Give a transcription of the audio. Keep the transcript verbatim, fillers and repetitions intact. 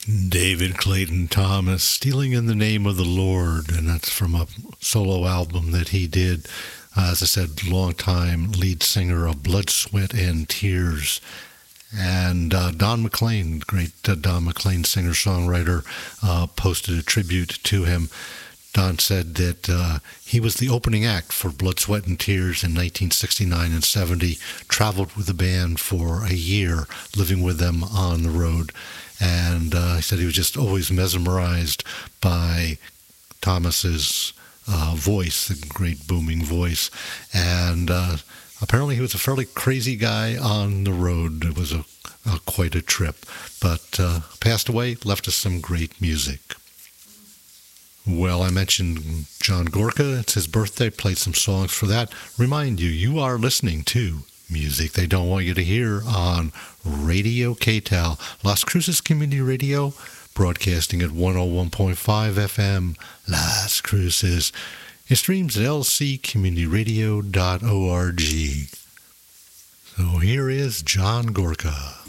David Clayton Thomas, Stealing in the Name of the Lord, and that's from a solo album that he did. Uh, as I said, longtime lead singer of Blood, Sweat, and Tears. And uh, Don McLean, great uh, Don McLean singer-songwriter, uh, posted a tribute to him. Don said that uh, he was the opening act for Blood, Sweat, and Tears in nineteen sixty-nine and seventy, traveled with the band for a year, living with them on the road. And uh, he said he was just always mesmerized by Thomas's uh, voice, the great booming voice. And uh, apparently he was a fairly crazy guy on the road. It was a, a quite a trip. But uh, passed away, left us some great music. Well, I mentioned John Gorka. It's his birthday. Played some songs for that. Remind you, you are listening to music they don't want you to hear on Radio K-Tal, Las Cruces Community Radio, broadcasting at one oh one point five F M, Las Cruces. It streams at L C community radio dot org. So here is John Gorka.